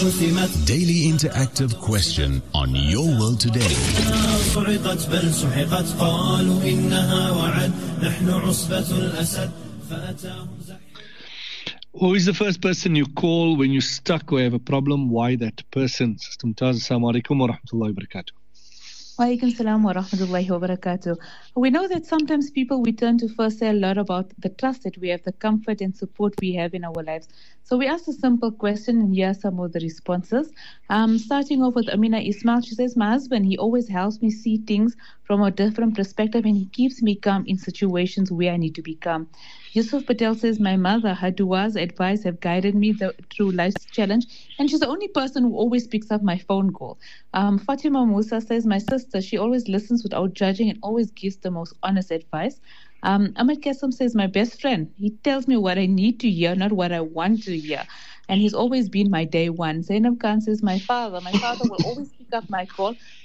Daily interactive question on Your World Today. Who is the first person you call when you're stuck or have a problem? Why that person? Sister Mumtaz, Assalamu alaikum wa rahmatullahi wa barakatuh. Walaikum salam wa rahmatullahi wa barakatuh. We know that sometimes people we turn to first say a lot about the trust that we have, the comfort and support we have in our lives. So we asked a simple question and here are some of the responses. Starting off with Amina Ismail, she says, my husband, he always helps me see things from a different perspective and he keeps me calm in situations where I need to be calm. Yusuf Patel says, my mother, her duas, advice have guided me through life's challenge, and she's the only person who always picks up my phone call. Fatima Musa says, my sister, she always listens without judging and always gives the most honest advice. Ahmed Kasem says, my best friend, he tells me what I need to hear, not what I want to hear. And he's always been my day one. Zainab Khan says, my father will always pick up my call